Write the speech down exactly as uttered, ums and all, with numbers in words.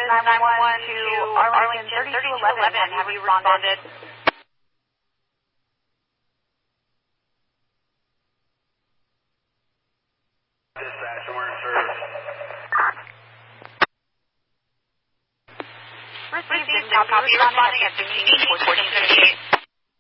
nine one one to Arlington thirty-two eleven. Have you responded? Dispatch, we're in service. Received. Copy. Responding at fifteen fourteen thirty-eight.